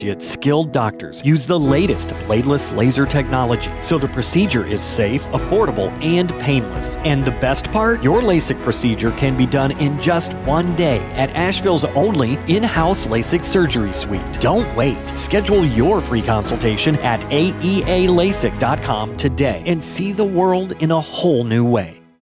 Skilled doctors use the latest bladeless laser technology, so the procedure is safe, affordable, and painless. And the best part? Your LASIK procedure can be done in just one day at Asheville's only in-house LASIK surgery suite. Don't wait. Schedule your free consultation at aealasik.com today and see the world in a whole new way.